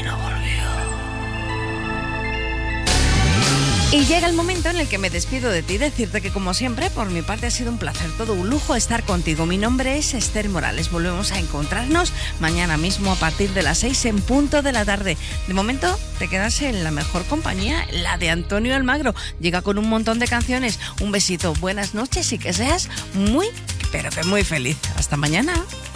no volvió. Y llega el momento en el que me despido de ti, decirte que como siempre, por mi parte ha sido un placer, todo un lujo estar contigo. Mi nombre es Esther Morales, volvemos a encontrarnos mañana mismo a partir de las 6 en punto de la tarde. De momento te quedas en la mejor compañía, la de Antonio Almagro. Llega con un montón de canciones. Un besito, buenas noches y que seas muy, pero que muy feliz. Hasta mañana.